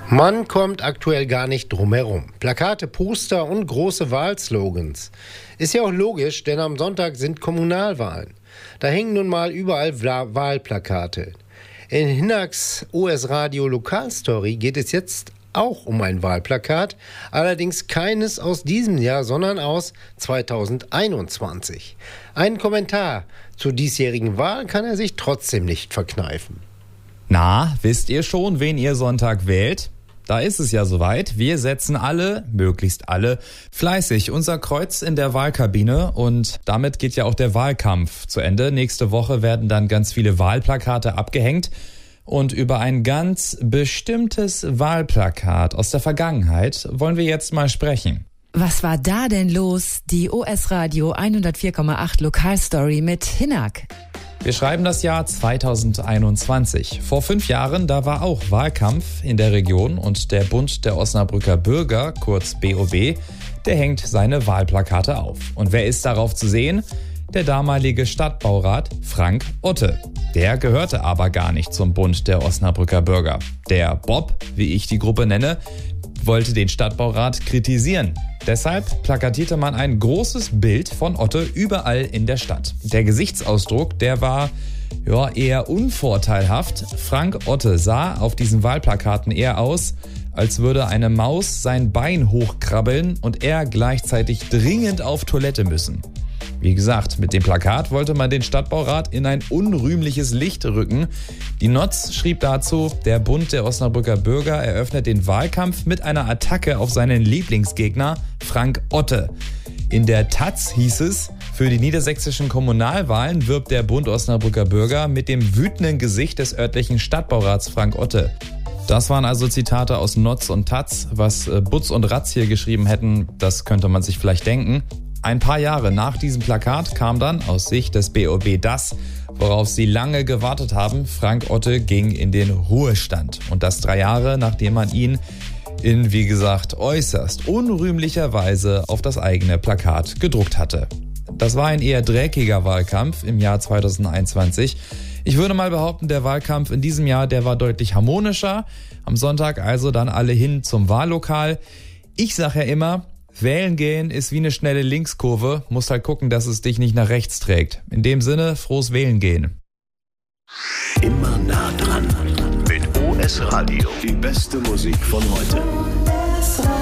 Man kommt aktuell gar nicht drum herum. Plakate, Poster und große Wahlslogans. Ist ja auch logisch, denn am Sonntag sind Kommunalwahlen. Da hängen nun mal überall Wahlplakate. In Hinnerks OS Radio Lokalstory geht es jetzt auch um ein Wahlplakat, allerdings keines aus diesem Jahr, sondern aus 2021. Einen Kommentar zur diesjährigen Wahl kann er sich trotzdem nicht verkneifen. Na, wisst ihr schon, wen ihr Sonntag wählt? Da ist es ja soweit. Wir setzen alle, möglichst alle, fleißig unser Kreuz in der Wahlkabine und damit geht ja auch der Wahlkampf zu Ende. Nächste Woche werden dann ganz viele Wahlplakate abgehängt und über ein ganz bestimmtes Wahlplakat aus der Vergangenheit wollen wir jetzt mal sprechen. Was war da denn los? Die OS Radio 104,8 Lokalstory mit Hinnerk. Wir schreiben das Jahr 2021. Vor 5 Jahren, da war auch Wahlkampf in der Region und der Bund der Osnabrücker Bürger, kurz BOB, der hängt seine Wahlplakate auf. Und wer ist darauf zu sehen? Der damalige Stadtbaurat Frank Otte. Der gehörte aber gar nicht zum Bund der Osnabrücker Bürger. Der Bob, wie ich die Gruppe nenne, wollte den Stadtbaurat kritisieren. Deshalb plakatierte man ein großes Bild von Otte überall in der Stadt. Der Gesichtsausdruck, der war eher unvorteilhaft. Frank Otte sah auf diesen Wahlplakaten eher aus, als würde eine Maus sein Bein hochkrabbeln und er gleichzeitig dringend auf Toilette müssen. Wie gesagt, mit dem Plakat wollte man den Stadtbaurat in ein unrühmliches Licht rücken. Die Notz schrieb dazu, der Bund der Osnabrücker Bürger eröffnet den Wahlkampf mit einer Attacke auf seinen Lieblingsgegner Frank Otte. In der Taz hieß es, für die niedersächsischen Kommunalwahlen wirbt der Bund Osnabrücker Bürger mit dem wütenden Gesicht des örtlichen Stadtbaurats Frank Otte. Das waren also Zitate aus Notz und Taz. Was Butz und Ratz hier geschrieben hätten, das könnte man sich vielleicht denken. Ein paar Jahre nach diesem Plakat kam dann aus Sicht des BOB das, worauf sie lange gewartet haben. Frank Otte ging in den Ruhestand. Und das 3 Jahre, nachdem man ihn in, wie gesagt, äußerst unrühmlicher Weise auf das eigene Plakat gedruckt hatte. Das war ein eher dreckiger Wahlkampf im Jahr 2021. Ich würde mal behaupten, der Wahlkampf in diesem Jahr, der war deutlich harmonischer. Am Sonntag also dann alle hin zum Wahllokal. Ich sage ja immer, wählen gehen ist wie eine schnelle Linkskurve. Musst halt gucken, dass es dich nicht nach rechts trägt. In dem Sinne, frohes Wählen gehen. Immer nah dran. Mit OS Radio. Die beste Musik von heute.